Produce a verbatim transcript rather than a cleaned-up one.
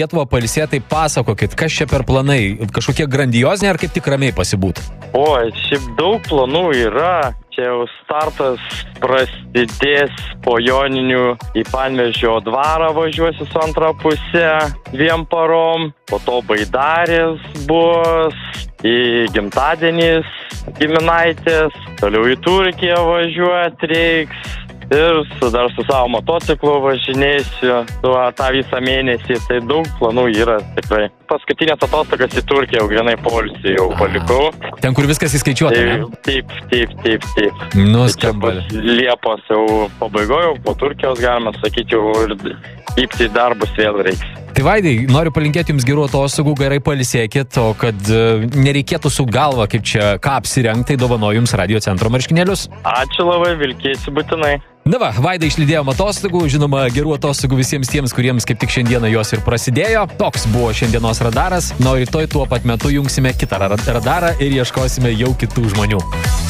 Lietuvą pailsėti, tai pasakokit, kas čia per planai? Kažkokie grandioziniai ar kaip tik ramiai pasibūt? Oi, šiaip daug planų yra. Čia jau startas prasidės po Joninių į Panevėžio dvarą važiuosiu su antra pusė dviem parom. Po to Baidarės bus, į gimtadienis giminaitės, toliau į Turkiją važiuoti reiks. Ir su, dar su savo motociklu važinėsiu tuo, tą visą mėnesį, tai daug planų yra tikrai. Paskutinės atostogas į Turkiją jau grinai poilsį jau palikau. Ten, kur viskas įskaičiuota, tai, ne? Taip, taip, taip, taip. Nu, tai skamba. Liepos jau pabaigoju, po Turkijos galima sakyti, jau ir įpti į darbus vėl reiks. Tai Vaidai, noriu palinkėti jums gerų atostogų, gerai pailsėkit, o kad uh, nereikėtų su galva, kaip čia, ką apsirengti, dovanoju jums Radio Centro marškinėlius. Ačiū labai, vilkėsiu būtinai. Na va, Vaidai išlydėjom atostogų, žinoma, gerų atostogų visiems tiems, kuriems kaip tik šiandieną jos ir prasidėjo. Toks buvo šiandienos radaras, na o rytoj tuo pat metu jungsime kitą radarą ir ieškosime jau kitų žmonių.